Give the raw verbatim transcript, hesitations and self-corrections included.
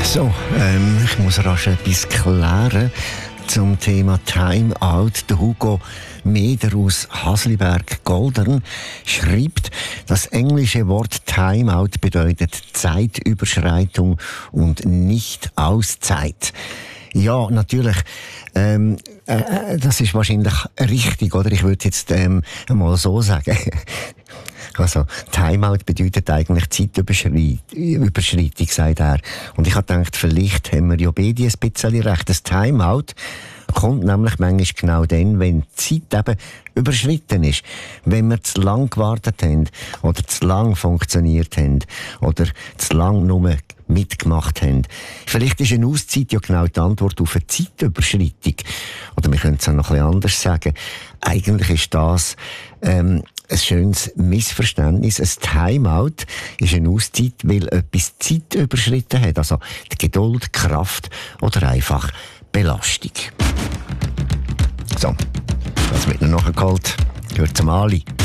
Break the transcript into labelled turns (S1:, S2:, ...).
S1: So, ähm, ich muss rasch etwas klären zum Thema Timeout. Der Hugo Meder aus Hasliberg-Goldern schreibt, das englische Wort Timeout bedeutet Zeitüberschreitung und nicht Auszeit. Ja, natürlich. Ähm, äh, das ist wahrscheinlich richtig, oder? Ich würde jetzt ähm, mal so sagen. Also, Timeout bedeutet eigentlich Zeitüberschreitung, sagt er. Und ich habe gedacht, vielleicht haben wir ja beide ein bisschen recht. Das Timeout kommt nämlich manchmal genau dann, wenn die Zeit eben überschritten ist. Wenn wir zu lang gewartet haben, oder zu lang funktioniert haben, oder zu lang nur mitgemacht haben. Vielleicht ist eine Auszeit ja genau die Antwort auf eine Zeitüberschreitung. Oder wir können es auch noch ein bisschen anders sagen. Eigentlich ist das ähm, ein schönes Missverständnis. Ein Timeout ist eine Auszeit, weil etwas Zeit überschritten hat. Also die Geduld, Kraft oder einfach Belastung. So, das wird noch nachgeholt. Gehört zum Ali.